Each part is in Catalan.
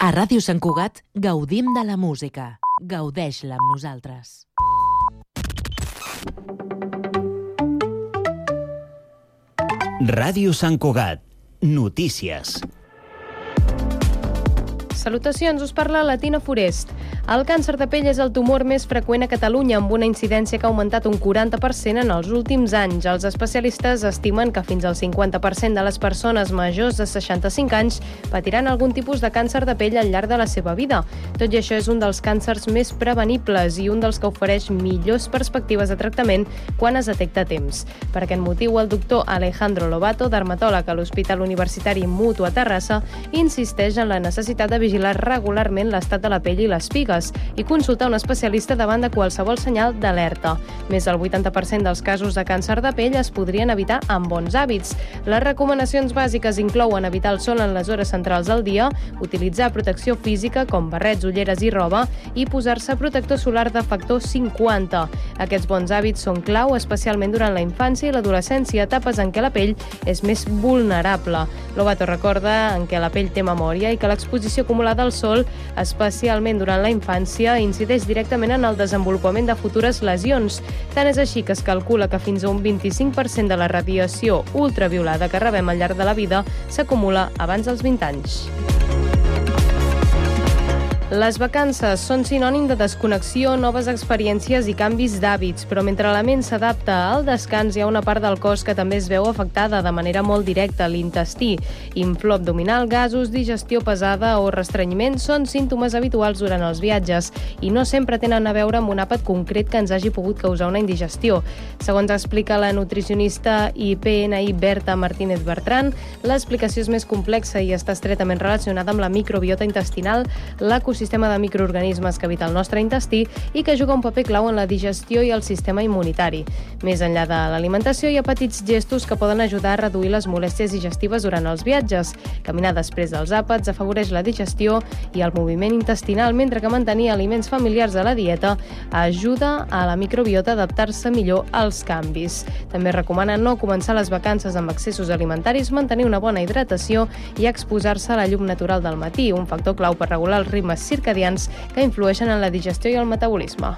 A Ràdio Sant Cugat gaudim de la música. Gaudeix-la amb nosaltres. Ràdio Sant Cugat. Notícies. Salutacions, us parla la Tina Forest. El càncer de pell és el tumor més freqüent a Catalunya, amb una incidència que ha augmentat un 40% en els últims anys. Els especialistes estimen que fins al 50% de les persones majors de 65 anys patiran algun tipus de càncer de pell al llarg de la seva vida. Tot i això, és un dels càncers més prevenibles i un dels que ofereix millors perspectives de tractament quan es detecta a temps. Per aquest motiu, el doctor Alejandro Lobato, dermatòleg a l'Hospital Universitari Mutu a Terrassa, insisteix en la necessitat de vigilar regularment l'estat de la pell i les pigues i consultar un especialista davant de qualsevol senyal d'alerta. Més del 80% dels casos de càncer de pell es podrien evitar amb bons hàbits. Les recomanacions bàsiques inclouen evitar el sol en les hores centrals del dia, utilitzar protecció física com barrets, ulleres i roba i posar-se protector solar de factor 50. Aquests bons hàbits són clau, especialment durant la infància i l'adolescència, etapes en què la pell és més vulnerable. Lobato recorda en què la pell té memòria i que l'exposició acumulada al sol, especialment durant la infància, incideix directament en el desenvolupament de futures lesions. Tant és així que es calcula que fins a un 25% de la radiació ultraviolada que rebem al llarg de la vida s'acumula abans dels 20 anys. Les vacances són sinònim de desconnexió, noves experiències i canvis d'hàbits, però mentre la ment s'adapta al descans hi ha una part del cos que també es veu afectada de manera molt directa, l'intestí. Inflor abdominal, gasos, digestió pesada o restrenyiment són símptomes habituals durant els viatges i no sempre tenen a veure amb un àpat concret que ens hagi pogut causar una indigestió. Segons explica la nutricionista i PNI Berta Martínez Bertran, l'explicació és més complexa i està estretament relacionada amb la microbiota intestinal, l'ecosistema de microorganismes que habita el nostre intestí i que juga un paper clau en la digestió i el sistema immunitari. Més enllà de l'alimentació, hi ha petits gestos que poden ajudar a reduir les molèsties digestives durant els viatges. Caminar després dels àpats afavoreix la digestió i el moviment intestinal, mentre que mantenir aliments familiars a la dieta ajuda a la microbiota a adaptar-se millor als canvis. També recomana no començar les vacances amb excessos alimentaris, mantenir una bona hidratació i exposar-se a la llum natural del matí, un factor clau per regular els ritmes circadians que influeixen en la digestió i el metabolisme.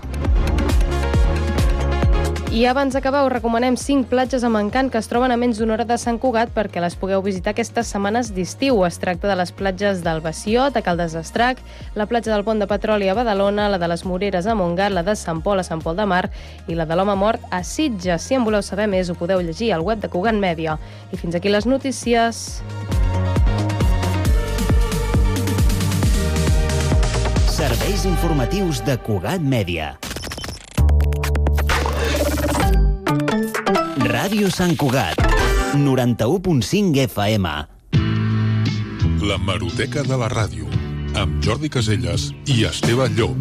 I abans d'acabar us recomanem 5 platges amb encant que es troben a menys d'una hora de Sant Cugat perquè les pugueu visitar aquestes setmanes d'estiu. Es tracta de les platges del Baciot, a Caldes d'Estrac, la platja del Pont de Petroli a Badalona, la de les Moreres a Montgat, la de Sant Pol a Sant Pol de Mar i la de l'Home Mort a Sitges. Si en voleu saber més ho podeu llegir al web de Cugat Mèdia. I fins aquí les notícies. Serveis informatius de Cugat Mèdia. Ràdio Sant Cugat, 91.5 FM. La Hemeroteca de la Ràdio, amb Jordi Caselles i Esteve Llop.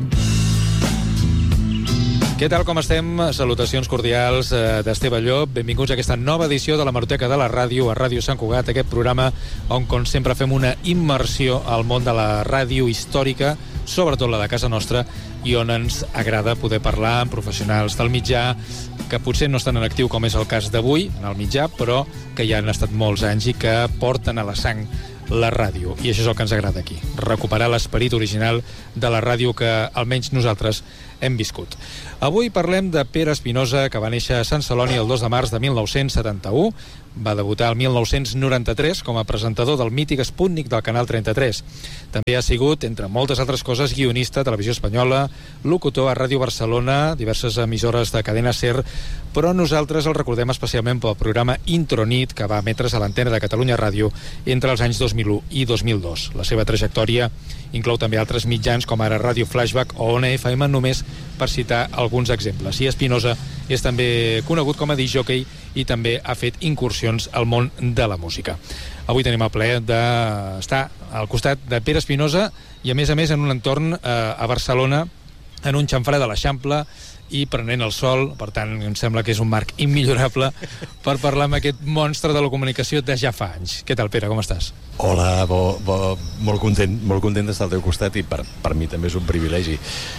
Què tal, com estem? Salutacions cordials d'Esteve Llop. Benvinguts a aquesta nova edició de la Hemeroteca de la Ràdio, a Ràdio Sant Cugat, aquest programa on, com sempre, fem una immersió al món de la ràdio històrica, sobretot la de casa nostra, i on ens agrada poder parlar amb professionals del mitjà, que potser no estan en actiu com és el cas d'avui, en el mitjà, però que ja han estat molts anys i que porten a la sang la ràdio. I això és el que ens agrada aquí, recuperar l'esperit original de la ràdio que almenys nosaltres hem viscut. Avui parlem de Pere Espinosa, que va néixer a Sant Celoni el 2 de març de 1971. Va debutar el 1993 com a presentador del mític Sputnik del Canal 33. També ha sigut, entre moltes altres coses, guionista a Televisió Espanyola, locutor a Ràdio Barcelona, diverses emissores de cadena SER, però nosaltres el recordem especialment pel programa Intronit, que va emetre's a l'antena de Catalunya Ràdio entre els anys 2001 i 2002. La seva trajectòria inclou també altres mitjans com ara Ràdio Flashback o Ona FM, només per citar alguns exemples. I Espinosa és també conegut com a discjòquei i també ha fet incursions al món de la música. Avui tenim el plaer d'estar al costat de Pere Espinosa i a més en un entorn a Barcelona, en un xamfrà de l'Eixample i prenent el sol. Per tant, em sembla que és un marc immillorable per parlar amb aquest monstre de la comunicació de ja fa anys. Què tal, Pere, com estàs? Hola, molt content d'estar al teu costat i per mi també és un privilegi.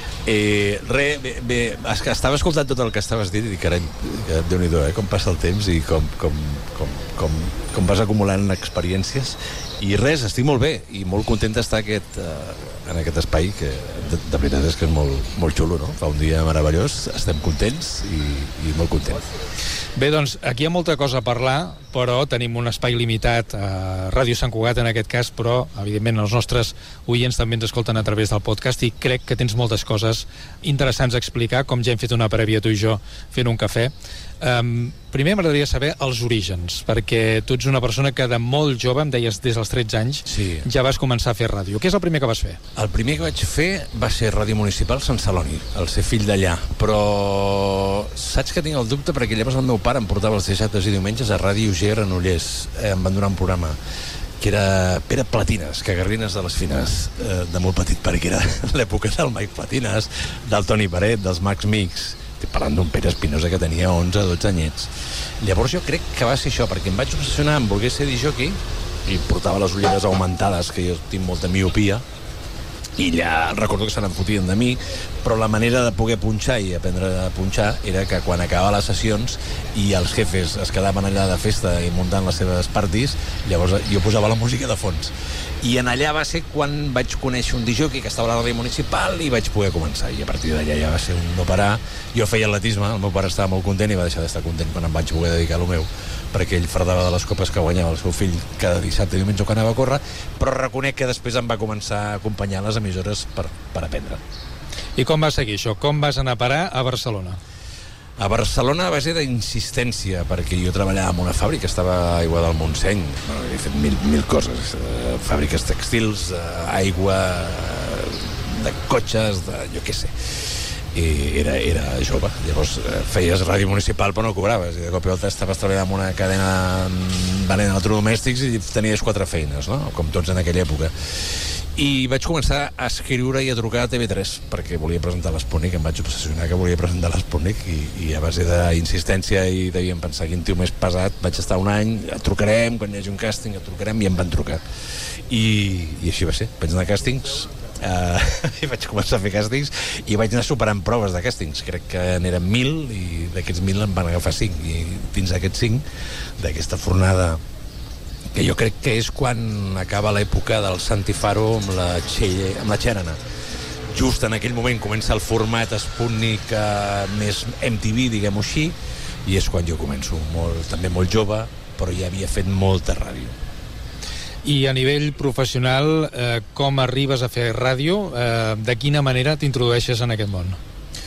Estava escoltant tot el que estaves dient i dic, carai, Déu-n'hi-do, com passa el temps i com vas acumulant experiències I res, estic molt bé i molt content d'estar en aquest espai, que de veritat és que és molt xulo, no? Fa un dia meravellós, estem contents i molt contents. Bé, doncs, aquí hi ha molta cosa a parlar, però tenim un espai limitat a Ràdio Sant Cugat en aquest cas, però, evidentment, els nostres oients també ens escolten a través del podcast i crec que tens moltes coses interessants a explicar, com ja hem fet una prèvia tu i jo fent un cafè. Primer m'agradaria saber els orígens, perquè tu ets una persona que de molt jove, em deies des dels 13 anys, ja vas començar a fer ràdio. Què és el primer que vas fer? El primer que vaig fer va ser Ràdio Municipal Sant Celoni, el ser fill d'allà, però saps que tinc el dubte perquè llavors el meu pare em portava els dissabtes i diumenges a Ràdio G Granollers, em van donar un programa que era Pere Platines, Cagarrines de les Fines, de molt petit, perquè era l'època del Mike Platines, del Toni Peret, dels Max Mix. Estic parlant d'un Pere Espinosa que tenia 11-12 anyets. Llavors jo crec que va ser això, perquè em vaig obsessionar en voler ser disjockey i portava les ulleres augmentades, que jo tinc molta miopia, i ja recordo que se n'enfotien de mi, però la manera de poder punxar i aprendre a punxar era que quan acabava les sessions i els jefes es quedaven allà de festa i muntant les seves parties, llavors jo posava la música de fons. I en allà va ser quan vaig conèixer un disjockey que estava a la ràdio municipal i vaig poder començar, i a partir d'allà ja va ser un no parar. Jo feia atletisme, el meu pare estava molt content i va deixar d'estar content quan em vaig poder dedicar a lo meu, perquè ell fardava de les copes que guanyava el seu fill cada dissabte i diumenge quan anava a córrer, però reconec que després em va començar a acompanyar les emissores per aprendre. I com va seguir això? Com vas anar a parar a Barcelona? A Barcelona a base d'insistència, perquè jo treballava en una fàbrica, estava a Aigua del Montseny, he fet mil coses, fàbriques tèxtils, aigua, de cotxes, jo què sé. I era jove, llavors feies ràdio municipal però no cobraves, i de cop i volta estaves treballant en una cadena venent electrodomèstics i tenies 4 feines, no? Com tots en aquella època. I vaig començar a escriure i a trucar a TV3 perquè volia presentar l'Sputnik, em vaig obsessionar que volia presentar l'Sputnik i a base d'insistència i devien pensar quin tio més pesat, vaig estar un any, et trucarem, quan hi hagi un càsting et trucarem, i em van trucar i així va ser, vaig anar a càstings i vaig començar a fer càstings i vaig anar superant proves de càstings, crec que n'eren 1.000 i d'aquests 1.000 em van agafar 5 i dins d'aquests 5 d'aquesta fornada que jo crec que és quan acaba l'època del Santi Faro amb la Xèrana. Just en aquell moment comença el format Sputnik més MTV, diguem-ho així, i és quan jo començo, també molt jove, però ja havia fet molta ràdio. I a nivell professional, com arribes a fer ràdio? De quina manera t'introdueixes en aquest món?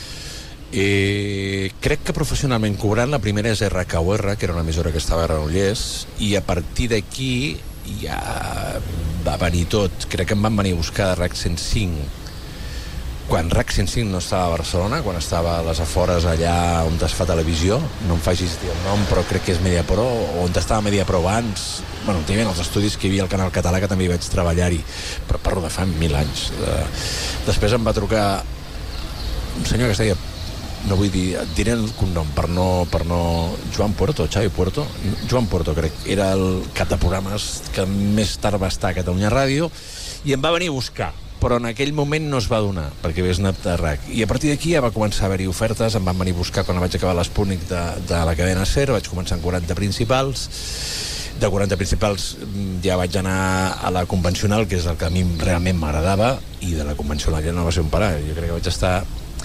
Crec que professionalment cobrant la primera és RKUR, que era una emissora que estava a Granollers, i a partir d'aquí ja va venir tot. Crec que em van venir a buscar de RAC 105 quan RAC 105 no estava a Barcelona, quan estava a les afores allà on es fa televisió, no em facis dir el nom, però crec que és Mediapro, o on estava Mediapro abans, bueno, on hi havia els estudis que hi havia al Canal Català, que també hi vaig treballar-hi, però parlo de fa 1000 anys. Després em va trucar un senyor que es deia, no vull dir, et diré el cognom per no... Joan Puerto, Xavi Puerto, Joan Puerto crec, era el cap de programes que més tard va estar a Catalunya Ràdio, i em va venir a buscar, però en aquell moment no es va donar, perquè havies anat a RAC, i a partir d'aquí ja va començar a haver-hi ofertes, em van venir a buscar quan vaig acabar l'Sputnik de la cadena SER, vaig començar en 40 principals, de 40 principals ja vaig anar a la convencional, que és el que a mi realment m'agradava, i de la convencional ja no va ser un parar, jo crec que vaig estar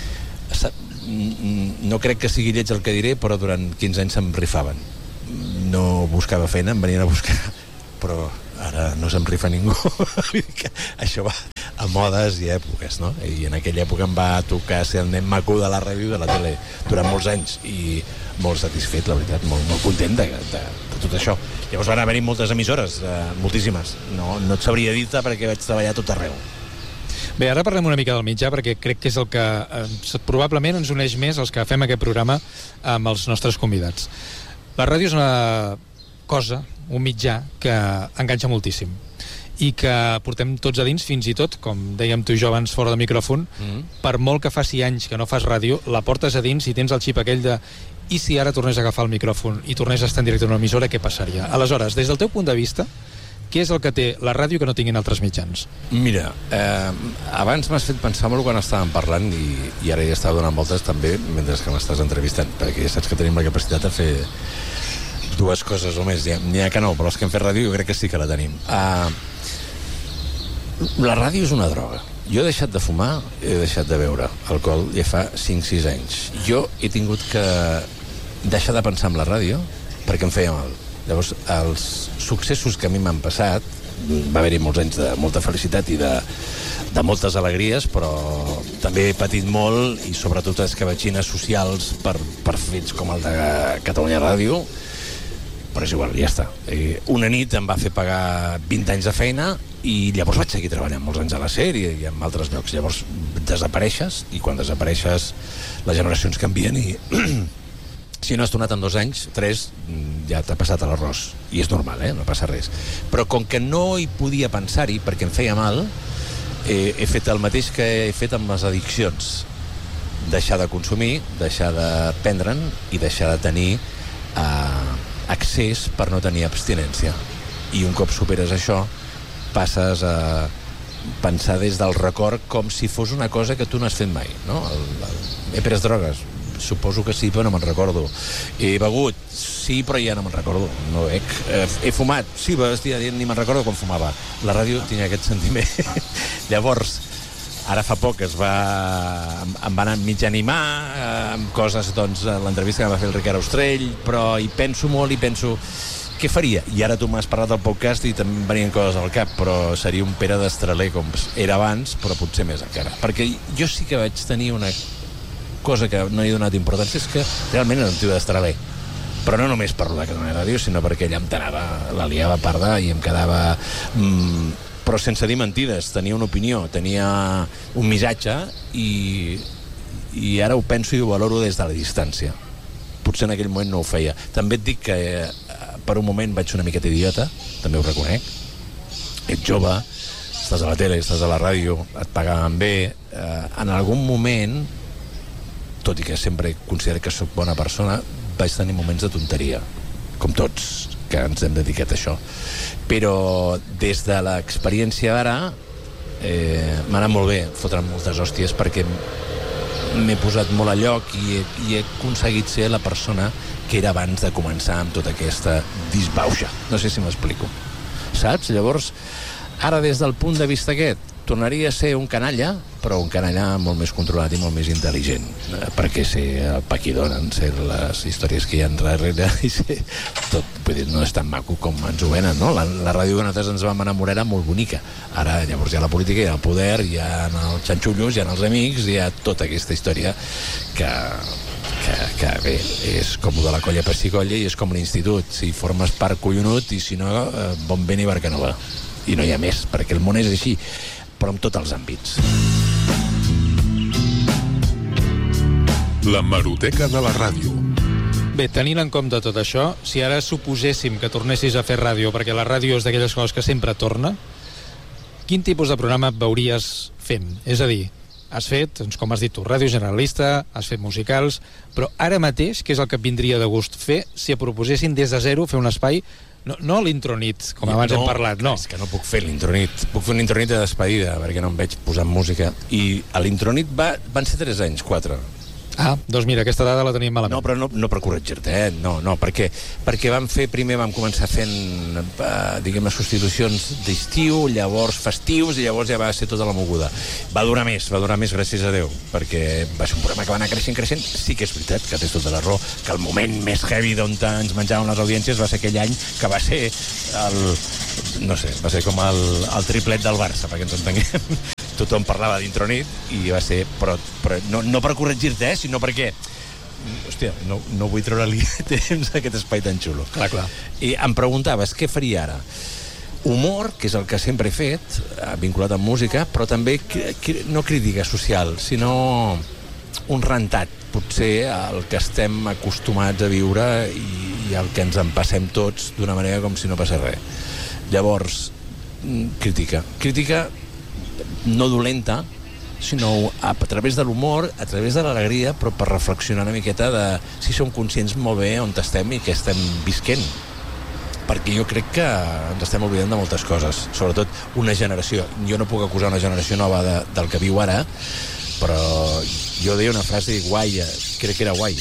no crec que sigui lleig el que diré, però durant 15 anys se'm rifaven. No buscava feina, em venien a buscar, però ara no se'm rifa ningú. Això va a modes i èpoques, no? I en aquella època em va tocar ser el nen maco de la ràdio de la tele durant molts anys i molt satisfet, la veritat, molt content de tot això. Llavors van haver-hi moltes emissores, moltíssimes. No et sabria dir-te perquè vaig treballar tot arreu. Bé, ara parlem una mica del mitjà, perquè crec que és el que probablement ens uneix més els que fem aquest programa amb els nostres convidats. La ràdio és una cosa, un mitjà, que enganxa moltíssim i que portem tots a dins, fins i tot, com dèiem tu i jo abans fora de micròfon, per molt que faci anys que no fas ràdio, la portes a dins i tens el xip aquell de i si ara tornés a agafar el micròfon i tornés a estar en directe en una emissora, què passaria? Aleshores, des del teu punt de vista, què és el que té la ràdio que no tinguin altres mitjans? Mira, abans m'has fet pensar molt quan estàvem parlant i ara ja estava donant voltes també mentre que m'estàs entrevistant, perquè saps que tenim la capacitat de fer dues coses o més. N'hi ha que no, però els que hem fet ràdio jo crec que sí que la tenim. La ràdio és una droga. Jo he deixat de fumar, he deixat de beure alcohol ja fa 5-6 anys. Jo he tingut que deixar de pensar en la ràdio perquè em feia mal. Llavors, els successos que a mi m'han passat, va haver-hi molts anys de molta felicitat i de moltes alegries, però també he patit molt, i sobretot escabatxines socials per fets com el de Catalunya Ràdio, però és igual, ja està. Una nit em va fer pagar 20 anys de feina i llavors vaig seguir treballant molts anys a la SER i en altres llocs. Llavors desapareixes, i quan desapareixes les generacions canvien i si no has tornat en 2 anys, 3, ja t'ha passat a l'arròs. I és normal, no passa res. Però com que no hi podia pensar-hi perquè em feia mal, he fet el mateix que he fet amb les addiccions. Deixar de consumir, deixar de prendre'n i deixar de tenir accés per no tenir abstinència. I un cop superes això, passes a pensar des del record com si fos una cosa que tu no has fet mai, no? He pres drogues? Suposo que sí, però no me'n recordo. He begut? Sí, però ja no me'n recordo. No bec. He fumat? Sí, però ni me'n recordo quan fumava. La ràdio tenia aquest sentiment. Llavors, ara fa poc em va anar mig animar amb coses, doncs, l'entrevista que va fer el Ricard Ostrell, però hi penso molt i penso què faria? I ara tu m'has parlat del podcast i també em venien coses al cap, però seria un Pere d'Estraler com era abans, però potser més encara. Perquè jo sí que vaig tenir una cosa que no hi he donat importància, és que realment era un tio d'Estraler, però no només per la Catalunya Ràdio, sinó perquè ella em tanava, la liava parda i em quedava però sense dir mentides, tenia una opinió, tenia un missatge i ara ho penso i ho valoro des de la distància. Potser en aquell moment no ho feia. També et dic que per un moment vaig ser una miqueta idiota, també ho reconec. Ets jove, estàs a la tele, estàs a la ràdio, et pagaven bé, en algun moment, tot i que sempre considero que sóc bona persona, vaig tenir moments de tonteria, com tots que ens hem dedicat a això. Però des de l'experiència d'ara m'ha anat molt bé fotre'm moltes hòsties perquè m'he posat molt a lloc i he aconseguit ser la persona que era abans de començar amb tota aquesta disbauxa. No sé si m'explico. Saps? Llavors, ara des del punt de vista aquest, tornaria a ser un canalla, però un canalla molt més controlat i molt més intel·ligent, perquè sé el pa qui donen, sé les històries que hi ha darrere i sé tot, vull dir, no és tan maco com ens ho venen, no? La ràdio que nosaltres ens vam enamorar era molt bonica. Ara llavors hi ha la política, hi ha el poder, hi ha els xanxullos, hi ha els amics, hi ha tota aquesta història que bé, és com de la colla pessigolla i és com l'institut, si formes part collonut i si no, bon vent i barca nova. I no hi ha més, perquè el món és així, però en tots els àmbits. L'hemeroteca de la ràdio. Bé, tenint en compte tot això, si ara suposéssim que tornessis a fer ràdio, perquè la ràdio és d'aquelles coses que sempre torna, quin tipus de programa veuries fent? És a dir, has fet, doncs, com has dit tu, ràdio generalista, has fet musicals, però ara mateix, què és el que et vindria de gust fer si et proposessin des de zero fer un espai, no l'intronit, com abans hem parlat, no. És que no puc fer l'intronit. Puc fer un intronit de despedida, perquè no em veig posant música. I a l'intronit van ser 3 anys, 4. Ah, doncs mira, aquesta dada la tenim malament. No, però no per corregir-te, no, perquè primer vam començar fent, diguem-ne, substitucions d'estiu, llavors festius, i llavors ja va ser tota la moguda. Va durar més, gràcies a Déu, perquè va ser un programa que va anar creixent. Sí que és veritat, que tens tota la raó, que el moment més heavy d'on ens menjaven les audiències va ser aquell any que va ser va ser com el triplet del Barça, perquè ens entenguem. Tothom parlava d'intronit i va ser, però no per corregir-te, sinó perquè hòstia, no vull treure-li temps a aquest espai tan xulo. Clar. I em preguntaves què faria ara. Humor, que és el que sempre he fet, vinculat amb música, però també no crítica social, sinó un rentat, potser el que estem acostumats a viure i el que ens en passem tots d'una manera com si no passés res. Llavors, crítica no dolenta, sinó a través de l'humor, a través de l'alegria, però per reflexionar una miqueta de si som conscients molt bé on estem i què estem visquent. Perquè jo crec que ens estem oblidant de moltes coses, sobretot una generació. Jo no puc acusar una generació nova del que viu ara, però jo deia una frase guai, crec que era guai,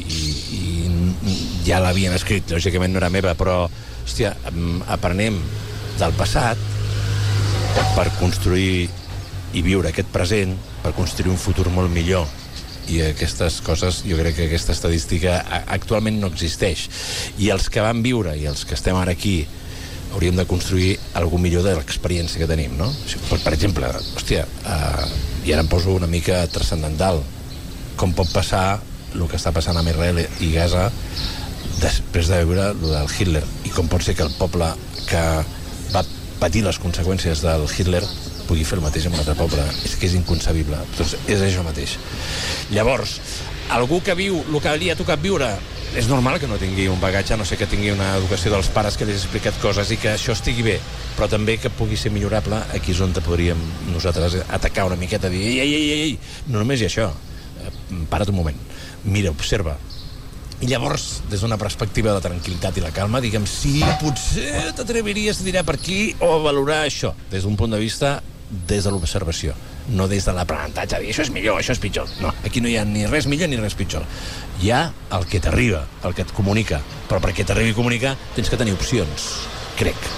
i ja l'havien escrit, lògicament no era meva, però, hòstia, aprenem del passat per construir i viure aquest present, per construir un futur molt millor. I aquestes coses, jo crec que aquesta estadística actualment no existeix. I els que van viure i els que estem ara aquí hauríem de construir alguna millor de l'experiència que tenim, no? Per exemple, hòstia, i ara em poso una mica transcendental, com pot passar el que està passant amb Israel i Gaza després de veure el del Hitler, i com pot ser que el poble que va patir les conseqüències del Hitler pugui fer el mateix amb un altre poble. És que és inconcebible. Doncs és això mateix. Llavors, algú que viu el que li ha tocat viure, és normal que no tingui un bagatge, a no sé que tingui una educació dels pares que li has explicat coses i que això estigui bé, però també que pugui ser millorable. Aquí és on podríem nosaltres atacar una miqueta, dir ei, no només hi ha això, para't un moment, mira, observa. I llavors, des d'una perspectiva de tranquil·litat i la calma, diguem, sí, potser t'atreviries a tirar per aquí o a valorar això, des d'un punt de vista des de l'observació, no des de l'aprenentatge, dir això és millor, això és pitjor. No, aquí no hi ha ni res millor ni res pitjor. Hi ha el que t'arriba, el que et comunica, però perquè t'arribi a comunicar tens que tenir opcions. Crec,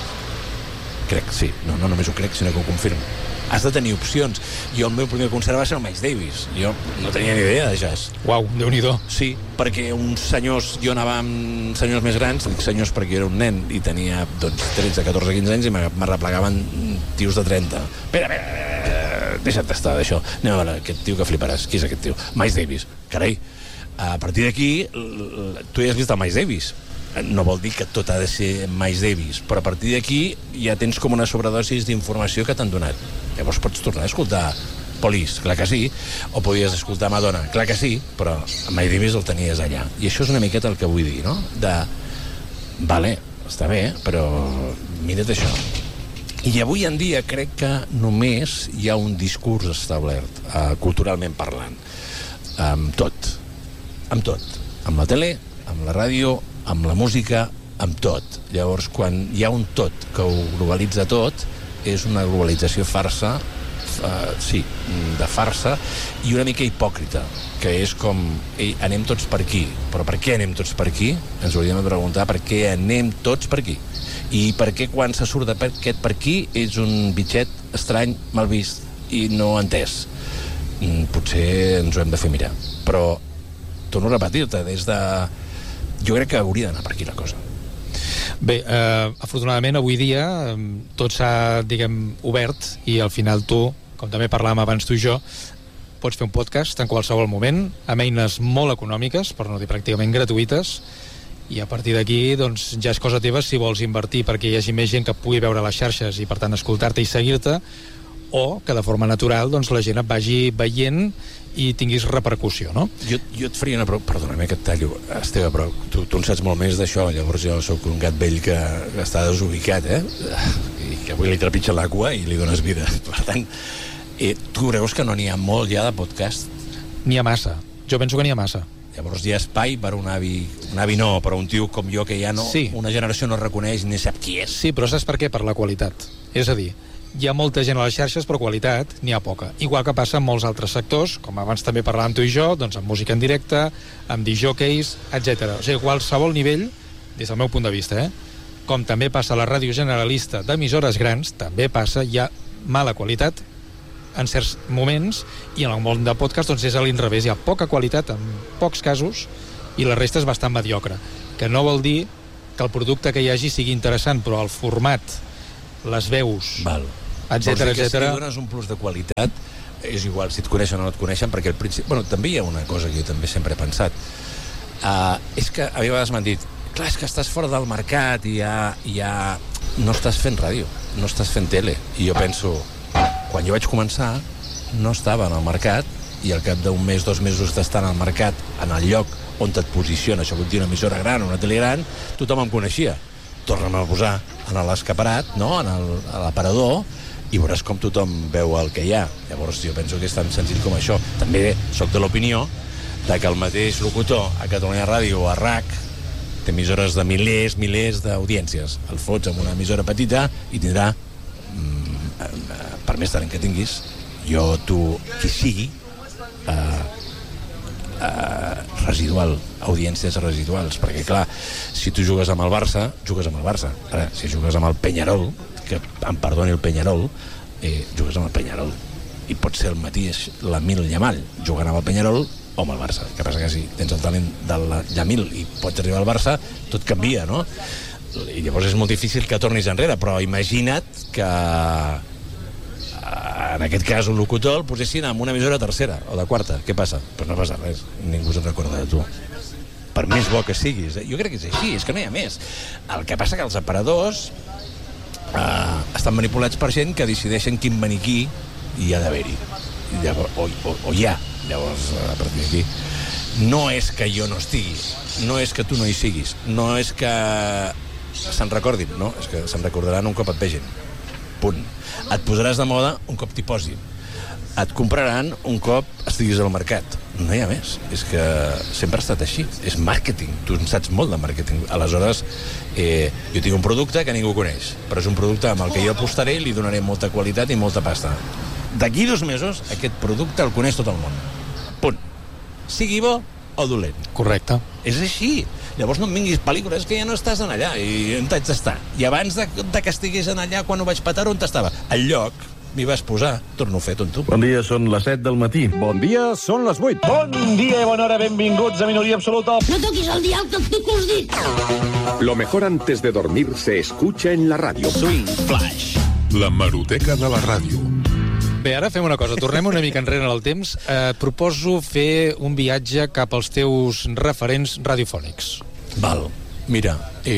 sí, no només ho crec, sinó que ho confirmo. Has de tenir opcions. Jo el meu primer concert va ser el Miles Davis. Jo no tenia ni idea de jazz. Uau, Déu-n'hi-do. Sí, perquè uns senyors, jo anava amb senyors més grans, dic senyors perquè jo era un nen i tenia 13, 14, 15 anys i m'arreplegaven tios de 30. Espera, deixa't estar d'això. Anem a veure, aquest tio que fliparàs. Qui és aquest tio? Miles Davis. Carai, a partir d'aquí, tu ja has vist el Miles Davis. No vol dir que tot ha de ser Miles Davis, però a partir d'aquí ja tens com una sobredosis d'informació que t'han donat. Llavors pots tornar a escoltar Police, clar que sí, o podies escoltar Madonna, clar que sí, però Miles Davis el tenies allà. I això és una miqueta el que vull dir, no? Vale, està bé, però mira't això. I avui en dia crec que només hi ha un discurs establert, culturalment parlant, amb tot. Amb la tele, amb la ràdio, amb la música, amb tot. Llavors, quan hi ha un tot que ho globalitza tot, és una globalització farsa, de farsa, i una mica hipòcrita, que és com, anem tots per aquí. Però per què anem tots per aquí? Ens hauríem de preguntar per què anem tots per aquí. I per què quan se surt d'aquest per aquí és un bitxet estrany, mal vist i no entès. Potser ens ho hem de fer mirar. Però, torno a repetir-te, jo crec que hauria d'anar per aquí la cosa. Bé, afortunadament avui dia tot s'ha, obert i al final tu, com també parlàvem abans tu i jo, pots fer un podcast en qualsevol moment, amb eines molt econòmiques, per no dir pràcticament gratuïtes, i a partir d'aquí doncs, ja és cosa teva si vols invertir perquè hi hagi més gent que pugui veure les xarxes i per tant escoltar-te i seguir-te, o que de forma natural doncs, la gent et vagi veient i tinguis repercussió, no? Jo et faria una pregunta, perdona'm que et tallo, Esteve, però tu en saps molt més d'això, llavors jo sóc un gat vell que està desubicat, i que avui li trepitja la cua i li dones vida. Per tant, tu creus que no n'hi ha molt ja de podcast? N'hi ha massa, jo penso que n'hi ha massa. Llavors hi ha espai per un avi no, però un tio com jo que ja no, sí. Una generació no reconeix ni sap qui és. Sí, però saps per què? Per la qualitat. És a dir, hi ha molta gent a les xarxes, però qualitat n'hi ha poca. Igual que passa en molts altres sectors, com abans també parlàvem tu i jo, doncs amb música en directe, amb disjòqueis, etc. O sigui, qualsevol nivell, des del meu punt de vista, com també passa a la ràdio generalista d'emissores grans, també passa, hi ha mala qualitat en certs moments, i en el món de podcast doncs és a l'inrevés, hi ha poca qualitat en pocs casos i la resta és bastant mediocre, que no vol dir que el producte que hi hagi sigui interessant, però el format, les veus, etcètera, si li dones un plus de qualitat, és igual si et coneixen o no et coneixen, perquè al principi... Bueno, també hi ha una cosa que jo també sempre he pensat. És que a vegades m'han dit, clar, és que estàs fora del mercat i ja no estàs fent ràdio, no estàs fent tele. I jo penso, quan jo vaig començar, no estava en el mercat, i al cap d'un mes, 2 mesos d'estar en el mercat, en el lloc on et posiciona, això vol dir una emissora gran, una tele gran, tothom em coneixia. Torna'm a posar en l'escaparat, no? A l'aparador, i veuràs com tothom veu el que hi ha. Llavors jo penso que és tan senzill com això. També soc de l'opinió de que el mateix locutor a Catalunya Ràdio o a RAC té emissores de milers d'audiències. El fots amb una emissora petita i tindrà, per més talent que tinguis, jo, tu, qui sigui, residual, audiències residuals, perquè clar, si tu jugues amb el Barça, jugues amb el Barça. Ara, si jugues amb el Peñarol, que em perdoni el Peñarol, jugues amb el Peñarol, i pot ser el mateix l'Amil Yamal jugant amb el Peñarol o amb el Barça. El que passa que si tens el talent del Yamil i pots arribar al Barça, tot canvia, no? I llavors és molt difícil que tornis enrere, però imagina't que en aquest cas un locutor el posessin en una emissora tercera o de quarta. Què passa? Pues no passa res, ningú se'n recorda de tu, per més bo que siguis. Jo crec que és així, és que no hi ha més. El que passa que els aparadors estan manipulats per gent que decideixen quin maniquí hi ha d'haver-hi, o hi ha. Llavors, a partir d'aquí, no és que jo no estigui, no és que tu no hi siguis, no és que se'n recordin, no, és que se'n recordaran un cop et vegin, punt. Et posaràs de moda un cop t'hi posin, et compraran un cop estiguis al mercat, no hi ha més. És que sempre ha estat així, és màrqueting, tu en saps molt de màrqueting. Aleshores, jo tinc un producte que ningú coneix, però és un producte amb el que jo apostaré i li donaré molta qualitat i molta pasta. D'aquí 2 mesos aquest producte el coneix tot el món, punt, sigui bo o dolent. Correcte. És així. Llavors no em vinguis pel·lícules, que ja no estàs en allà, i on t'haig d'estar? I abans de que estigués en allà, quan ho vaig petar, on t'estava? Al lloc m'hi vas posar, torno a fer, tonto. Bon dia, són les 7 del matí. Bon dia, són les 8. Bon dia i bona hora, benvinguts a Minoria Absoluta. No toquis el dial, que et pico els dits. Lo mejor antes de dormir se escucha en la radio. Swing Flash. La Hemeroteca de la ràdio. Bé, ara fem una cosa, tornem una mica enrere en el temps. Proposo fer un viatge cap als teus referents radiofònics. Val, mira,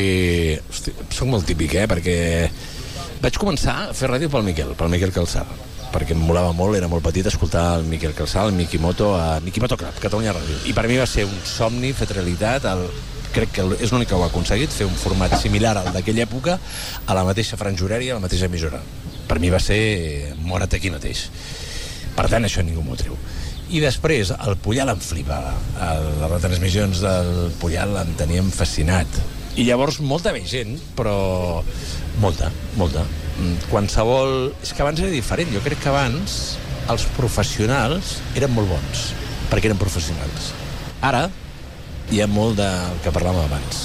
soc molt típic, perquè vaig començar a fer ràdio pel Miquel Calçà, perquè em molava molt, era molt petit, escoltar el Miquel Calçà, el Miki Moto, a Miki Moto Club, Catalunya Ràdio. I per mi va ser un somni fet realitat, crec que és l'únic que ho ha aconseguit, fer un format similar al d'aquella època, a la mateixa franja horària, a la mateixa emissora. Per mi va ser mora't aquí mateix. Per tant, això ningú m'ho treu. I després, el Puyal em flipava. Les retransmissions del Puyal em tenien fascinat. I llavors molta més gent, però molta. Qualsevol... És que abans era diferent. Jo crec que abans els professionals eren molt bons, perquè eren professionals. Ara hi ha molt del que parlàvem abans.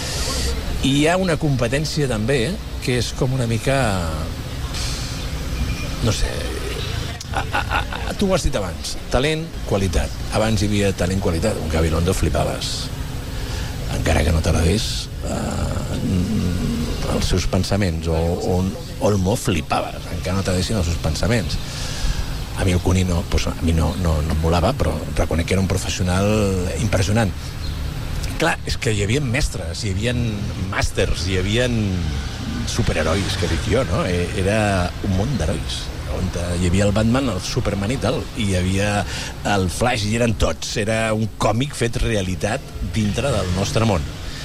I hi ha una competència també que és com una mica... No sé... Tu ho has dit abans, talent, qualitat. Abans hi havia talent, qualitat. Un Gabilondo flipaves, encara que no t'agradés els seus pensaments, o un Olmo flipaves, encara no t'agradessin els seus pensaments. A mi el Cuní no, a mi no em molava, però reconec que era un professional impressionant. Clar, és que hi havia mestres, hi havia màsters, hi havia superherois, que dic jo, no? Era un món d'herois, on hi havia el Batman, el Superman i tal, i hi havia el Flash, i eren tots. Era un còmic fet realitat dintre del nostre món.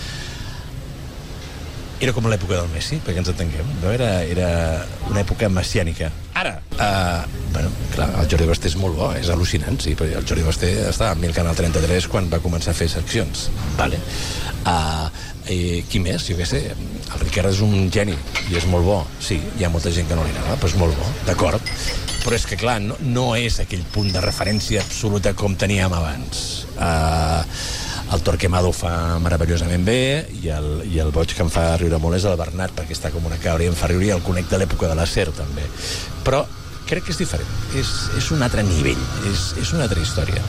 Era com l'època del Messi, perquè ens entenguem, no? Era una època messiànica. Ara, clar, el Jordi Basté és molt bo, és al·lucinant, sí, però el Jordi Basté estava al Canal 33 quan va començar a fer seccions. Vale. Qui més? Jo què sé, el Ricard és un geni i és molt bo, sí, hi ha molta gent que no li agrada, però és molt bo, d'acord, però és que clar, no és aquell punt de referència absoluta com teníem abans. El Torquemado ho fa meravellosament bé, i el boig que em fa riure molt és el Bernat, perquè està com una cabra i em fa riure, i el conec de l'època de la SER també, però crec que és diferent, és un altre nivell, és una altra història,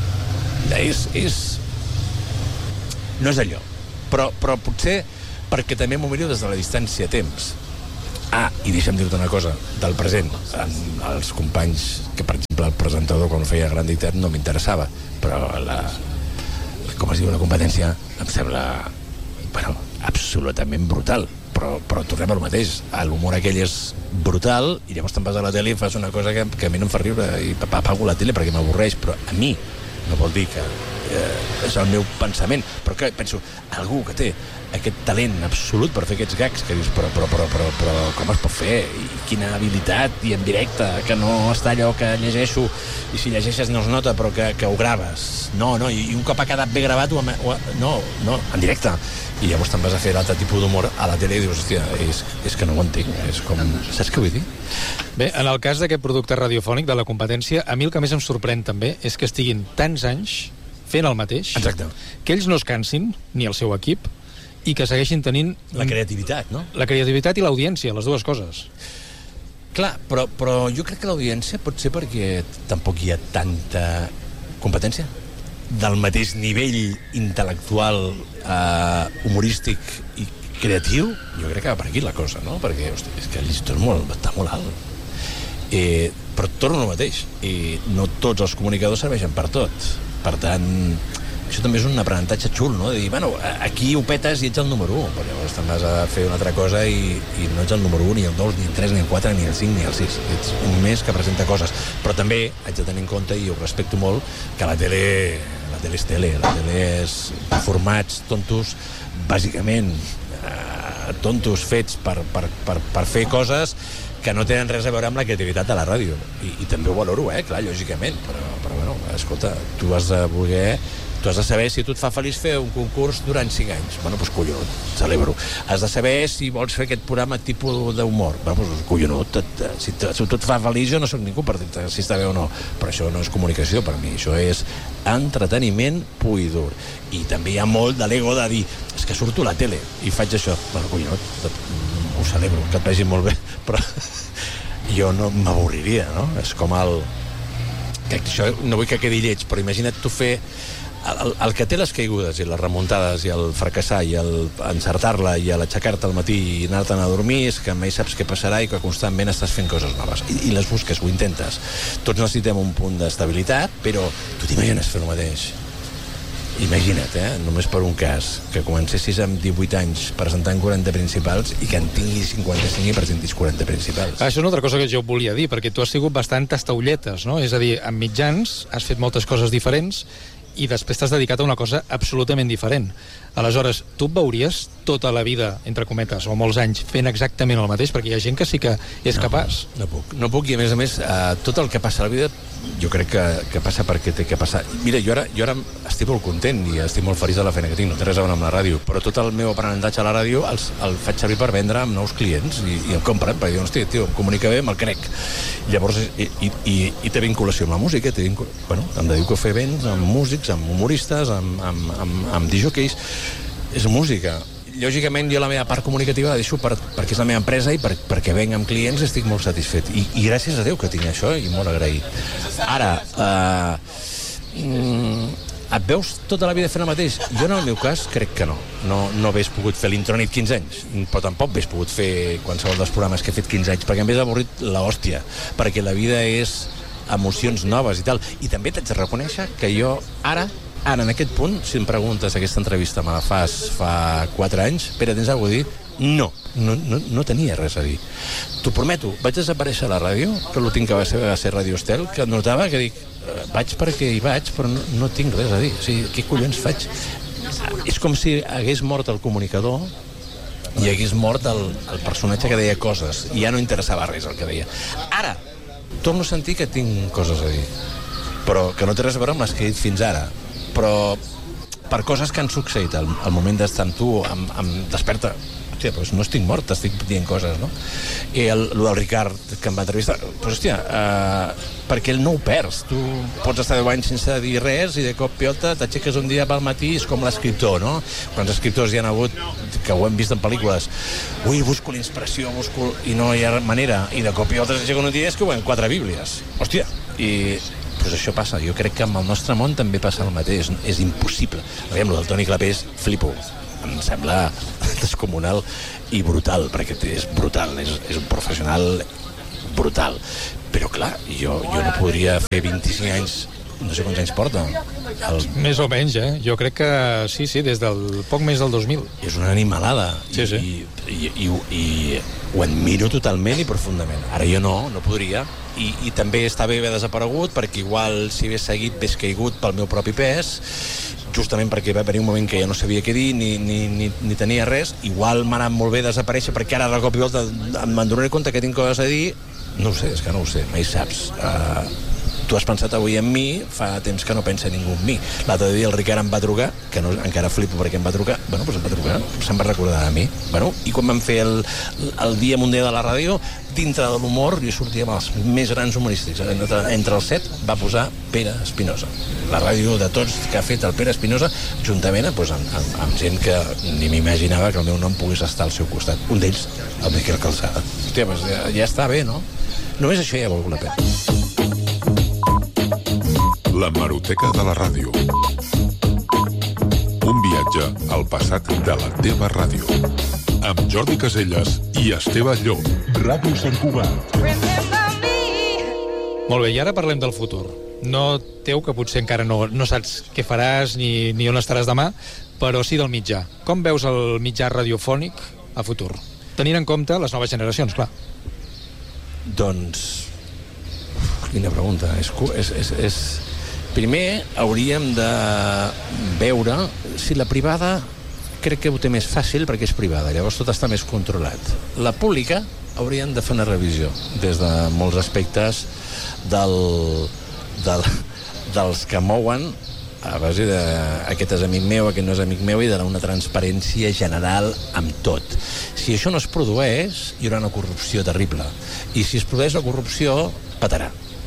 no és allò, però potser perquè també m'ho miro des de la distància a temps. I deixa'm dir-te una cosa del present. Els companys, que per exemple el presentador quan feia Gran Dictat no m'interessava, però com es diu, la competència em sembla absolutament brutal, però tornem al mateix. L'humor aquell és brutal i llavors te'n vas a la tele i fas una cosa que a mi no em fa riure i apago la tele perquè m'avorreix, però a mi no vol dir que és el meu pensament, però que penso, algú que té aquest talent absolut per fer aquests gags, que dius, però com es pot fer? I quina habilitat, i en directe, que no està allò que llegeixo, i si llegeixes no es nota, però que ho graves. No, i un cop ha quedat bé gravat, no, en directe. I llavors te'n vas a fer l'altre tipus d'humor a la tele i dius, hòstia, és que no ho entenc, és com... Saps què vull dir? Bé, en el cas d'aquest producte radiofònic de la competència, a mi el que més em sorprèn també és que estiguin tants anys fent el mateix. Exacte. Que ells no es cansin, ni el seu equip, i que segueixin tenint... La creativitat, no? La creativitat i l'audiència, les dues coses. Clar, però jo crec que l'audiència pot ser perquè tampoc hi ha tanta competència del mateix nivell intel·lectual, humorístic i creatiu. Jo crec que va per aquí la cosa, no? Perquè, hosti, és que el llistó està molt alt. Però torno al mateix. No tots els comunicadors serveixen per tot. Per tant, això també és un aprenentatge xul, no? De dir, bueno, aquí ho petes i ets el número 1, però llavors te'n vas a fer una altra cosa i no ets el número 1, ni el 2, ni el 3, ni el 4, ni el 5, ni el 6. Ets un més que presenta coses. Però també haig de tenir en compte, i ho respecto molt, que la tele és tele. La tele és formats tontos, bàsicament tontos fets per fer coses que no tenen res a veure amb la creativitat de la ràdio. I també ho valoro, clar, lògicament. Però bueno, escolta, tu has de saber si tu et fa feliç fer un concurs durant 5 anys. Bueno, doncs collonut, celebro. Has de saber si vols fer aquest programa tipus d'humor. Bueno, doncs collonut. Si tu et fa feliç, jo no soc ningú per dir si està bé o no. Però això no és comunicació per mi. Això és entreteniment pur i dur. I també hi ha molt de l'ego de dir és que surto a la tele i faig això. Bueno, collonut, ho celebro, que et vagi molt bé. Però jo no m'avorriria, no? És com el... Que això no vull que quedi lleig, però imagina't tu fer el que té les caigudes i les remuntades i el fracassar i el encertar-la i l'aixecar-te al matí i anar-te'n a dormir, és que mai saps què passarà i que constantment estàs fent coses noves i les busques, ho intentes. Tots necessitem un punt d'estabilitat, però tu t'imagines fer el mateix. Imagina't, només per un cas, que comencessis amb 18 anys presentant 40 principals i que en tinguis 55 i presentis 40 principals. Això és una altra cosa que jo volia dir, perquè tu has sigut bastant tastaulletes, no? És a dir, amb mitjans has fet moltes coses diferents i després t'has dedicat a una cosa absolutament diferent. Aleshores, tu et veuries tota la vida, entre cometes, o molts anys, fent exactament el mateix? Perquè hi ha gent que sí que és capaç. No puc, i a més, tot el que passa a la vida jo crec que passa perquè té que passar. Mira, jo ara estic molt content i estic molt feliç de la feina que tinc, no té res a veure amb la ràdio, però tot el meu aprenentatge a la ràdio el faig servir per vendre amb nous clients i em compren, perquè diuen, hosti, tio, em comunica bé, me'l crec. Llavors, i té vinculació amb la música, em dedico a fer events amb músics, amb humoristes, amb disjòqueis. És música. Lògicament, jo la meva part comunicativa la deixo perquè és la meva empresa i perquè venc amb clients estic molt satisfet. I gràcies a Déu que tinc això i molt agraït. Ara, et veus tota la vida fent el mateix? Jo, en el meu cas, crec que no. No hagués pogut fer l'Intronit 15 anys, però tampoc hagués pogut fer qualsevol dels programes que he fet 15 anys, perquè em hauria avorrit l'hòstia, perquè la vida és emocions noves i tal. I també t'haig de reconèixer que jo ara, en aquest punt, si em preguntes aquesta entrevista me la fas fa 4 anys, Pere, tens alguna cosa a dir? No tenia res a dir. T'ho prometo, vaig desaparèixer a la ràdio, que l'últim que va ser Radio Estel, que notava que dic, vaig perquè hi vaig, però no tinc res a dir. O sigui, què collons faig? És com si hagués mort el comunicador i hagués mort el personatge que deia coses i ja no interessava res el que deia. Ara, torno a sentir que tinc coses a dir, però que no té res a veure amb les que he dit fins ara. Però per coses que han succeït al moment d'estar amb tu, em desperta, hòstia, doncs no estic mort, estic dient coses, no? I el del Ricard, que em va entrevistar, doncs hòstia, perquè no ho perds, tu pots estar 10 anys sense dir res i de cop pilota t'aixeques un dia pel matí, és com l'escriptor, no? Quants escriptors hi han hagut, que ho hem vist en pel·lícules, busco la inspiració, i no hi ha manera, i de cop pilota s'aixequen un dia és que ho veuen 4 bíblies, hòstia, i... Pues això passa, jo crec que amb el nostre món també passa el mateix, és impossible. Aviam, el del Toni Clapés, flipo, em sembla descomunal i brutal, perquè és brutal, és un professional brutal, però clar, jo no podria fer 25 anys, no sé quants anys porta. Més o menys, jo crec que sí, des del poc més del 2000. És una animalada, sí. I ho admiro totalment i profundament. Ara jo no podria, i també està bé haver desaparegut, perquè igual si hagués seguit hagués caigut pel meu propi pes, justament perquè va venir un moment que ja no sabia què dir ni tenia res. Igual m'ha anat molt bé desaparèixer, perquè ara de cop i volta me'n donaré compte que tinc coses a dir. No ho sé, és que no ho sé, mai saps. tu has pensat avui en mi, fa temps que no pensa ningú en mi. L'altre dia el Ricard em va trucar, que no, encara flipo perquè em va trucar, bueno, doncs em va trucar, se'n va recordar de mi. Bueno, i quan vam fer el Dia Mundial de la Ràdio, dintre de l'humor, jo sortia amb els més grans humorístics. Entre els 7 va posar Pere Espinosa. La ràdio de tots que ha fet el Pere Espinosa, juntament amb gent que ni m'imaginava que el meu nom pogués estar al seu costat. Un d'ells, el Miquel Calçada. Hòstia, doncs ja està bé, no? Només això ja ha valgut la pena. L'hemeroteca de la ràdio. Un viatge al passat de la teva ràdio. Amb Jordi Caselles i Esteve Llop. Ràdio Sant Cugat. Molt bé, i ara parlem del futur. No teu, que potser encara no saps què faràs ni on estaràs demà, però sí del mitjà. Com veus el mitjà radiofònic a futur? Tenint en compte les noves generacions, clar. Doncs, quina pregunta. Primer hauríem de veure si la privada crec que ho té més fàcil perquè és privada, llavors tot està més controlat. La pública hauríem de fer una revisió des de molts aspectes dels que mouen a base de aquest és amic meu, aquest no és amic meu, i de una transparència general amb tot. Si això no es produeix, hi haurà una corrupció terrible. I si es produeix la corrupció, petarà.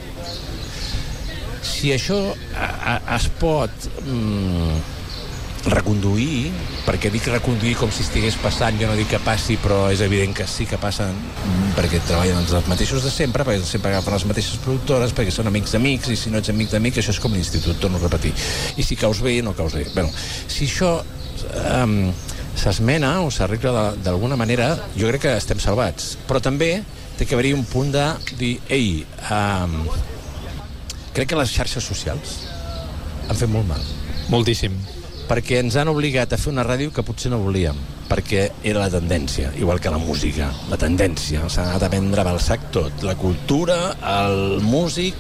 Si això es pot reconduir, perquè dic reconduir com si estigués passant, jo no dic que passi, però és evident que sí que passen, perquè treballen els mateixos de sempre, perquè sempre agafen les mateixes productores, perquè són amics d'amics, i si no ets amic d'amic, això és com l'institut, torno a repetir. I si caus bé, no caus bé. Bueno, si això s'esmena o s'arregla d'alguna manera, jo crec que estem salvats. Però també té que haver-hi un punt de dir, ei, crec que les xarxes socials han fet molt mal. Moltíssim. Perquè ens han obligat a fer una ràdio que potser no volíem, perquè era la tendència, igual que la música, la tendència, s'ha anat a prendre pel sac tot, la cultura, el músic,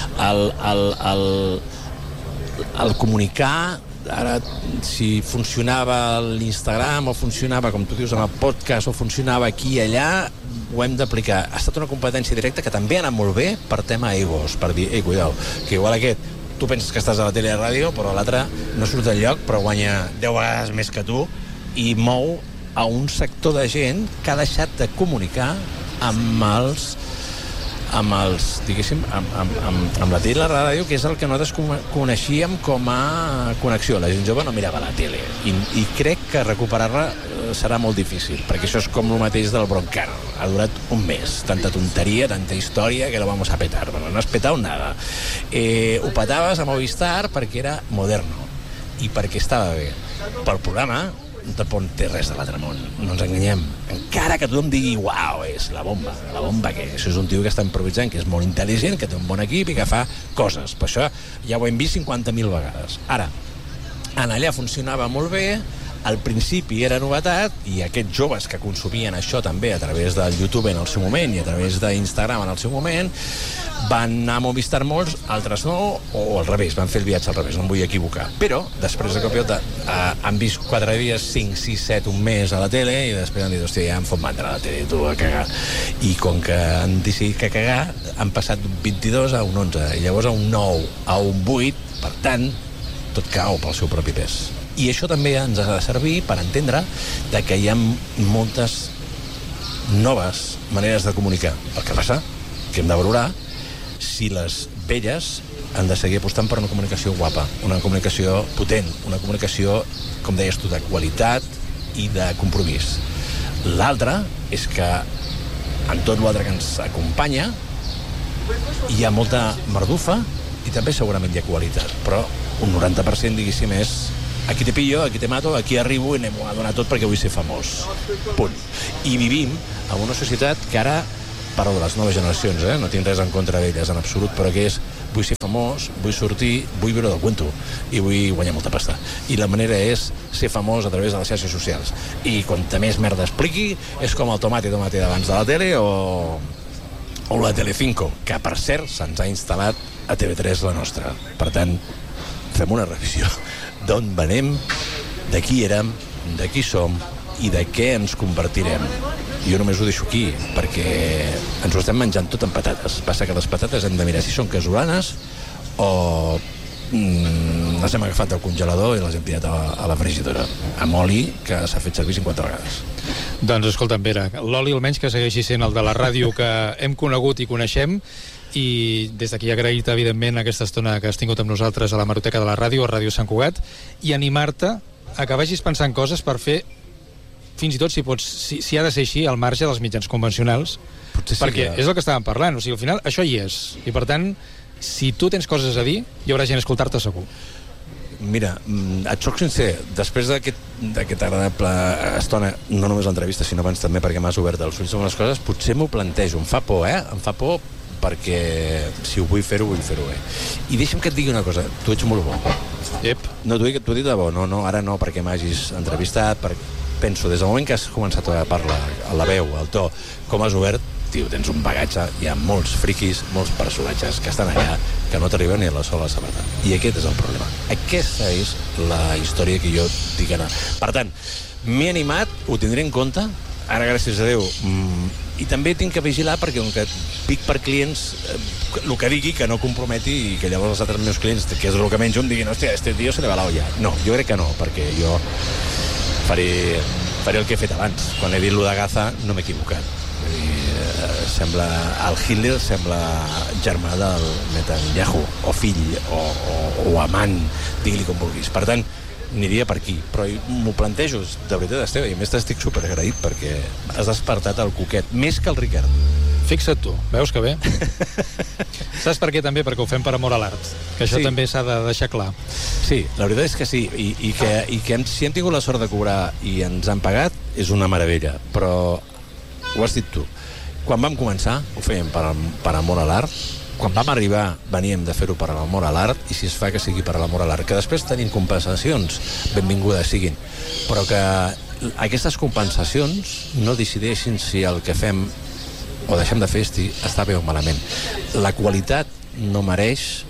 el comunicar. Ara, si funcionava l'Instagram o funcionava, com tu dius, amb el podcast, o funcionava aquí i allà, ho hem d'aplicar. Ha estat una competència directa que també ha anat molt bé per tema egos, per dir, ei, cuidao, que igual aquest tu penses que estàs a la tele i a la ràdio, però l'altre no surt del lloc, però guanya 10 vegades més que tu, i mou a un sector de gent que ha deixat de comunicar amb la tele i la ràdio, que és el que nosaltres coneixíem com a connexió. La gent jove no mirava la tele, i crec que recuperar-la serà molt difícil, perquè això és com el mateix del Broncano. Ha durat un mes, tanta tonteria, tanta història, que lo vamos a petar. Bueno, no has petado nada. Ho petaves a Movistar perquè era moderno i perquè estava bé. Pel programa tampoc té res de l'altre món, no ens enganyem. Encara que tothom digui, uau, és la bomba que això és un tio que està improvisant, que és molt intel·ligent, que té un bon equip i que fa coses. Per això ja ho hem vist 50.000 vegades. Ara, allà funcionava molt bé, al principi era novetat, i aquests joves que consumien això també a través del YouTube en el seu moment i a través d'Instagram en el seu moment, van anar a Movistar molts, altres no, o al revés, van fer el viatge al revés, no em vull equivocar. Però, després de Copiota, han vist 4 dies, 5, 6, 7, un mes a la tele, i després han dit, hòstia, ja em fot mandra a la tele, tu, a cagar. I com que han decidit que cagar, han passat d'un 22 a un 11, i llavors a un 9, a un 8, per tant, tot cau pel seu propi pes. I això també ens ha de servir per entendre que hi ha moltes noves maneres de comunicar. El que passa que hem de valorar si les velles han de seguir apostant per una comunicació guapa, una comunicació potent, una comunicació, com deies tu, de qualitat i de compromís. L'altre és que en tot l'altre que ens acompanya hi ha molta merdufa i també segurament hi ha qualitat, però un 90% diguéssim és aquí te pillo, aquí te mato, aquí arribo i anem a donar tot perquè vull ser famós. Punt. I vivim en una societat que ara, parlo de les noves generacions, no tinc res en contra d'elles en absolut, però que és, vull ser famós, vull sortir, vull viure del cuento i vull guanyar molta pasta. I la manera és ser famós a través de les xarxes socials. I quanta més merda expliqui, és com el tomate d'abans de la tele o la Telecinco, que per cert se'ns ha instal·lat a TV3 la nostra. Per tant, fem una revisió d'on venim, de qui érem, de qui som i de què ens convertirem. Jo només ho deixo aquí, perquè ens ho estem menjant tot amb patates. Passa que les patates hem de mirar si són casolanes o les hem agafat del congelador i les hem tirat a la frigidora, amb oli que s'ha fet servir 50 vegades. Doncs escolta'm, Pere, l'oli almenys que segueixi sent el de la ràdio que hem conegut i coneixem, i des d'aquí agrair-te, evidentment, aquesta estona que has tingut amb nosaltres a la Hemeroteca de la Ràdio, a Ràdio Sant Cugat, i animar-te a que vagis pensant coses per fer, fins i tot, si ha de ser així, al marge dels mitjans convencionals, sí, perquè és el que estàvem parlant, o sigui, al final això hi és, i per tant, si tu tens coses a dir, hi haurà gent a escoltar-te segur. Mira, et soc sincer, després d'aquesta agradable estona, no només l'entrevista, sinó abans també perquè m'has obert els ulls amb les coses, potser m'ho plantejo, em fa por, em fa por, perquè si ho vull fer-ho bé. I deixa'm que et digui una cosa, tu ets molt bo. No, t'ho dic de bo, no, ara no, perquè m'hagis entrevistat, penso, des del moment que has començat a parlar, a la veu, al to, com has obert, tio, tens un bagatge, hi ha molts friquis, molts personatges que estan allà, que no t'arriben ni a la sola sabata. I aquest és el problema. Aquesta és la història que jo dic anar. Per tant, m'he animat, ho tindré en compte, ara gràcies a Déu, i també tinc que vigilar perquè com que pic per clients, el que digui que no comprometi i que llavors els altres meus clients, que és el que menjo, em diguin, hòstia, este tio se le va la olla. No, jo crec que no, perquè jo faré el que he fet abans. Quan he dit lo de Gaza no m'he equivocat. Sembla el Hitler, sembla germà del Netanyahu, o fill, o amant, digue-li com vulguis. Per tant, aniria per aquí, però m'ho plantejo, de veritat, Esteve, i a més t'estic superagraït perquè has despertat el Cuquet, més que el Ricard. Fixa't tu, veus que bé? Saps per què també? Perquè ho fem per amor a l'art, que això també s'ha de deixar clar. Sí, la veritat és que sí, i que si hem tingut la sort de cobrar i ens han pagat, és una meravella, però ho has dit tu. Quan vam començar, ho fèiem per amor a l'art. Quan vam arribar, veníem de fer-ho per l'amor a l'art, i si es fa que sigui per l'amor a l'art. Que després tenim compensacions, benvingudes siguin, però que aquestes compensacions no decideixin si el que fem o deixem de fer està bé o malament. La qualitat no mereix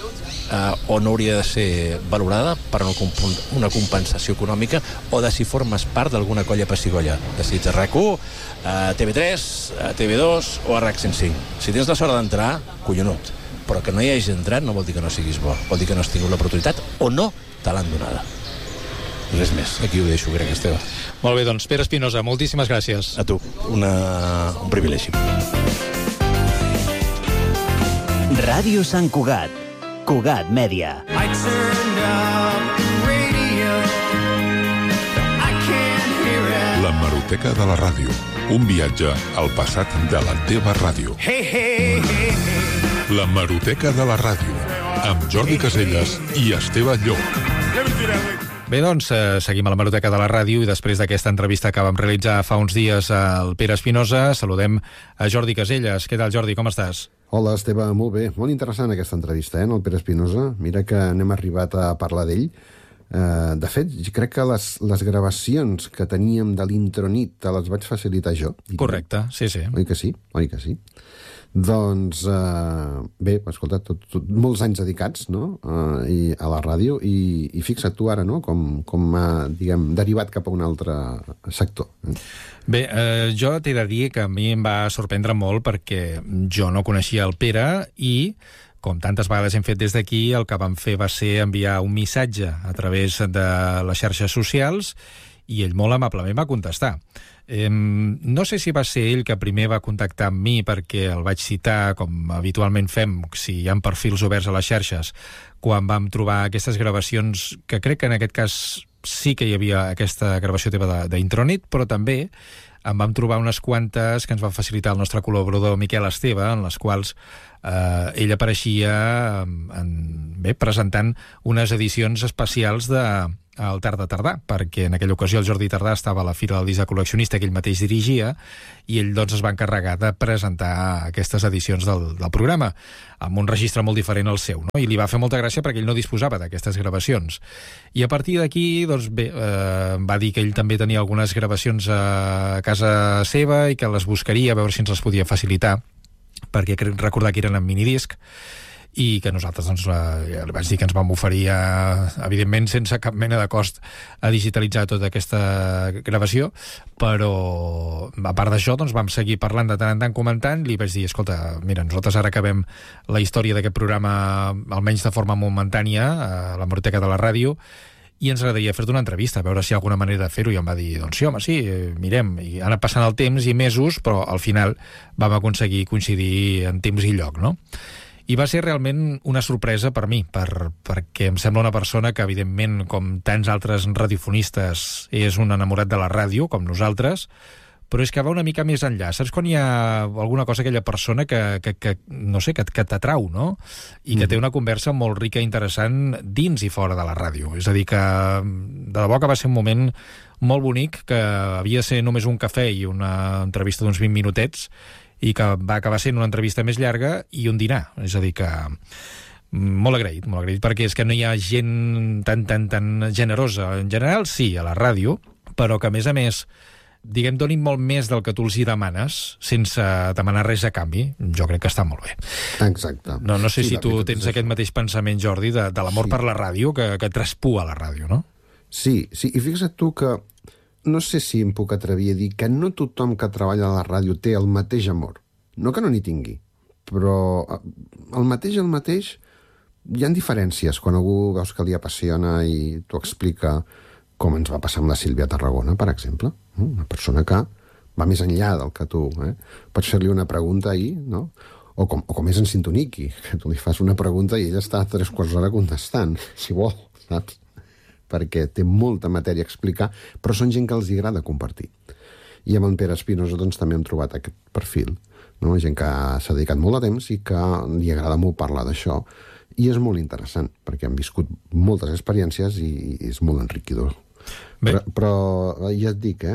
o no hauria de ser valorada per una compensació econòmica o de si formes part d'alguna colla pessigolla, de si ets a RAC1, a TV3, a TV2 o a RAC105. Si tens la sort d'entrar, collonut, però que no hi hagis entrat no vol dir que no siguis bo, vol dir que no has tingut l'oportunitat o no te l'han donada. Res més, aquí ho deixo, crec, Esteve. Molt bé, doncs, Pere Espinosa, moltíssimes gràcies. A tu, un privilegi. Ràdio Sant Cugat, Cugat Mèdia. La Hemeroteca de la Ràdio. Un viatge al passat de la teva ràdio. La Hemeroteca de la Ràdio. Amb Jordi Caselles i Esteve Llop. Bé, doncs, seguim a la Hemeroteca de la Ràdio i després d'aquesta entrevista que vam realitzar fa uns dies al Pere Espinosa, saludem a Jordi Caselles. Què tal, Jordi, com estàs? Hola, Esteve, molt bé. Molt interessant aquesta entrevista, en el Pere Espinosa. Mira que n'hem arribat a parlar d'ell. De fet, crec que les gravacions que teníem de l'intronit te les vaig facilitar jo. Correcte, sí. Oi que sí? Doncs, bé, escolta, molts anys dedicats, no?, a la ràdio, i fixa't tu ara, no?, com ha, diguem, derivat cap a un altre sector. Bé, jo t'he de dir que a mi em va sorprendre molt perquè jo no coneixia el Pere i, com tantes vegades hem fet des d'aquí, el que vam fer va ser enviar un missatge a través de les xarxes socials i ell molt amablement va contestar. No sé si va ser ell que primer va contactar amb mi perquè el vaig citar, com habitualment fem, si hi ha perfils oberts a les xarxes, quan vam trobar aquestes gravacions, que crec que en aquest cas sí que hi havia aquesta gravació teva d'intronit, però també en vam trobar unes quantes que ens va facilitar el nostre col·laborador Miquel Esteve, en les quals ell apareixia presentant unes edicions especials al Tardà, perquè en aquella ocasió el Jordi Tardà estava a la Fira del Disc de Col·leccionista que ell mateix dirigia, i ell doncs es va encarregar de presentar aquestes edicions del programa, amb un registre molt diferent al seu, no? I li va fer molta gràcia perquè ell no disposava d'aquestes gravacions. I a partir d'aquí, doncs bé, va dir que ell també tenia algunes gravacions a casa seva i que les buscaria a veure si ens les podia facilitar, perquè crec recordar que eren en minidisc. i que nosaltres doncs, li vaig dir que ens vam oferir, evidentment sense cap mena de cost, a digitalitzar tota aquesta gravació, però a part d'això doncs, vam seguir parlant de tant en tant, comentant. Li vaig dir, escolta, mira, nosaltres ara acabem la història d'aquest programa, almenys de forma momentània, a l'Hemeroteca de la Ràdio, i ens agradaria fer-te una entrevista, a veure si hi ha alguna manera de fer-ho. I em va dir, doncs sí, home, sí, mirem. I ha anat passant el temps i mesos, però al final vam aconseguir coincidir en temps i lloc, no? I va ser realment una sorpresa per mi, perquè em sembla una persona que, evidentment, com tants altres radiofonistes, és un enamorat de la ràdio, com nosaltres, però és que va una mica més enllà. Saps quan hi ha alguna cosa, aquella persona que no sé, que t'atrau, no? I que té una conversa molt rica i interessant dins i fora de la ràdio. És a dir, que de debò que va ser un moment molt bonic, que havia de ser només un cafè i una entrevista d'uns 20 minutets, i que va acabar sent una entrevista més llarga i un dinar. És a dir, que molt agraït, perquè és que no hi ha gent tan generosa. En general, sí, a la ràdio, però que, a més, diguem, donin molt més del que tu els hi demanes, sense demanar res a canvi. Jo crec que està molt bé. Exacte. No sé si tu tens aquest mateix pensament, Jordi, de l'amor per la ràdio, que traspua la ràdio, no? Sí, i fixa't tu que no sé si em puc atrevir a dir que no tothom que treballa a la ràdio té el mateix amor. No que no n'hi tingui, però el mateix, hi ha diferències quan algú veus que li apassiona i t'ho explica, com ens va passar amb la Sílvia Tarragona, per exemple. Una persona que va més enllà del que tu. Pots fer-li una pregunta ahir, no? O com és en Sintoniqui, que tu li fas una pregunta i ella està 3 quarts d'hora contestant, si vol, saps? Perquè té molta matèria a explicar, però són gent que els agrada compartir. I amb en Pere Espinosa doncs, també hem trobat aquest perfil, no? Gent que s'ha dedicat molt de temps i que li agrada molt parlar d'això, i és molt interessant, perquè han viscut moltes experiències i és molt enriquidor. Però ja et dic,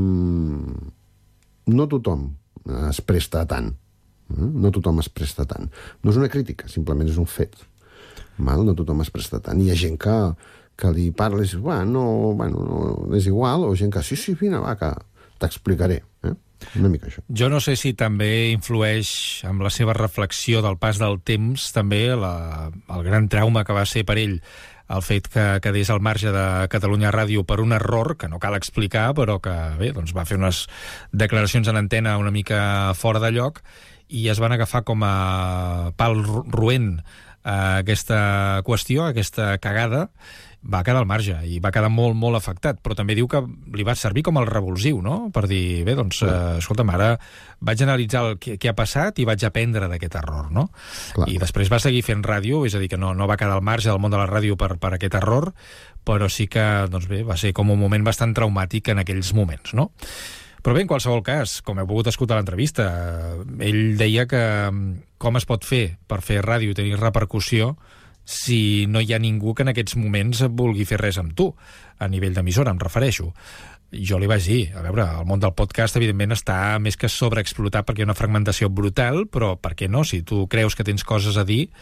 no tothom es presta tant. No tothom es presta tant. No és una crítica, simplement és un fet. No tothom es presta tant. Hi ha gent que li parles, no, és igual, o gent que, sí, vine, va, que t'explicaré. Una mica això. Jo no sé si també influeix amb la seva reflexió del pas del temps també el gran trauma que va ser per ell el fet que quedés al marge de Catalunya Ràdio per un error que no cal explicar, però que bé, doncs va fer unes declaracions en antena una mica fora de lloc i es van agafar com a pal roent aquesta qüestió, aquesta cagada. Va quedar al marge i va quedar molt, molt afectat, però també diu que li va servir com el revulsiu, no? Per dir, bé, doncs, escolta'm, ara vaig analitzar el que ha passat i vaig aprendre d'aquest error, no? Clar. I després va seguir fent ràdio, és a dir, que no va quedar al marge del món de la ràdio per aquest error, però sí que, doncs bé, va ser com un moment bastant traumàtic en aquells moments, no? Però bé, en qualsevol cas, com heu pogut escoltar l'entrevista, ell deia que com es pot fer per fer ràdio i tenir repercussió si no hi ha ningú que en aquests moments vulgui fer res amb tu, a nivell d'emissora, em refereixo. Jo li vaig dir, a veure, el món del podcast, evidentment, està més que sobreexplotat perquè hi ha una fragmentació brutal, però per què no? Si tu creus que tens coses a dir,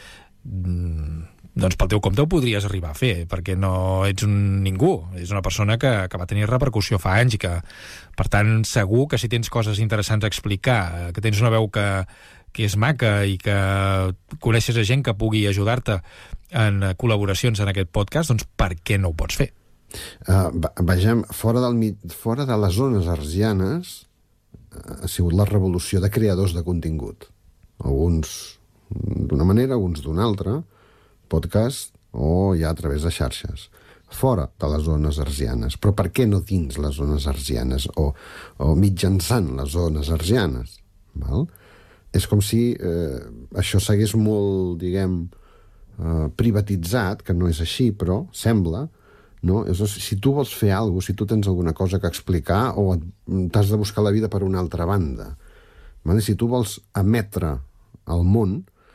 doncs pel teu compte ho podries arribar a fer, perquè no ets un ningú, és una persona que va tenir repercussió fa anys i que, per tant, segur que si tens coses interessants a explicar, que tens una veu que és maca i que coneixes a gent que pugui ajudar-te en col·laboracions en aquest podcast, doncs per què no ho pots fer? Vegem, fora de les zones arsianes ha sigut la revolució de creadors de contingut. Alguns d'una manera, alguns d'una altra, podcast o ja a través de xarxes. Fora de les zones arsianes. Però per què no dins les zones arsianes o mitjançant les zones arsianes? Val? És com si això s'hagués molt, diguem, privatitzat, que no és així, però sembla, no? Si tu vols fer alguna cosa, si tu tens alguna cosa que explicar o t'has de buscar la vida per una altra banda. Si tu vols emetre al món,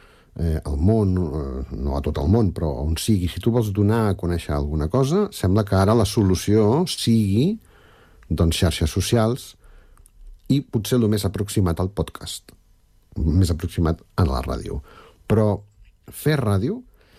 no a tot el món, però on sigui, si tu vols donar a conèixer alguna cosa, sembla que ara la solució sigui doncs, xarxes socials i potser el més aproximat al podcast, més aproximat a la ràdio. Però fer ràdio